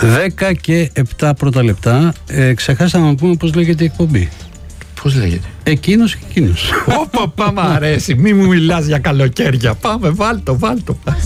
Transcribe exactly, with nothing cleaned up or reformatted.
δέκα και επτά πρώτα λεπτά. Ε, ξεχάσαμε να πούμε πώς λέγεται η εκπομπή. Πώς λέγεται? Εκείνος και εκείνος. Όπα, πάμε, αρέσει. Μη μου μιλάς για καλοκαίρια. Πάμε, βάλτο, βάλτο.